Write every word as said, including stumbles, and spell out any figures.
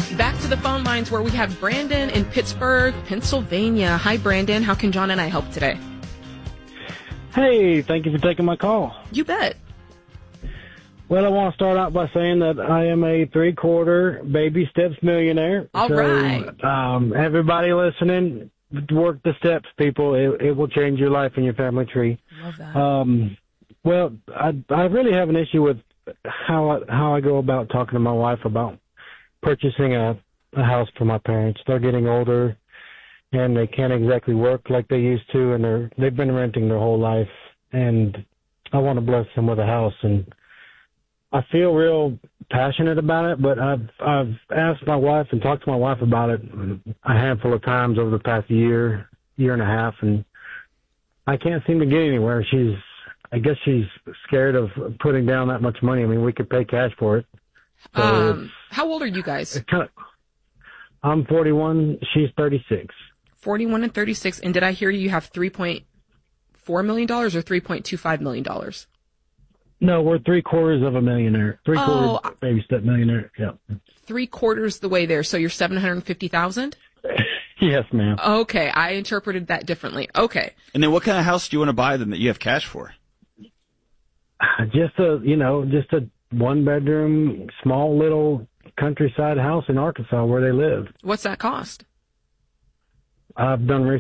Back to the phone lines where we have Brandon in Pittsburgh, Pennsylvania. Hi, Brandon. How can John and I help today? Hey, thank you for taking my call. You bet. Well, I want to start out by saying that I am a three-quarter baby steps millionaire. All so, right. Um, everybody listening, work the steps, people. It, it will change your life and your family tree. Love that. Um, well, I, I really have an issue with how I, how I go about talking to my wife about purchasing a, a house for my parents. They're getting older, and they can't exactly work like they used to, and they're they've been renting their whole life, and I want to bless them with a house. And I feel real passionate about it, but I've I've asked my wife and talked to my wife about it a handful of times over the past year, year and a half, and I can't seem to get anywhere. She's, I guess she's scared of putting down that much money. I mean, we could pay cash for it. So um, how old are you guys? Kind of, I'm forty-one. She's thirty-six. forty-one and thirty-six. And did I hear you have three point four million dollars or three point two five million dollars? No, we're three quarters of a millionaire. Three oh, quarters baby step millionaire. Yeah. Three quarters the way there. So you're seven hundred fifty thousand dollars? Yes, ma'am. Okay. I interpreted that differently. Okay. And then what kind of house do you want to buy then that you have cash for? Just a, you know, just a one bedroom, small little countryside house in Arkansas where they live. What's that cost? I've done research